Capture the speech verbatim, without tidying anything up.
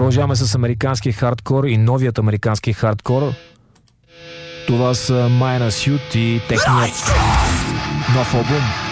Продължаваме с американския хардкор и новият американски хардкор. Това са Minus Youth и техният нов албум.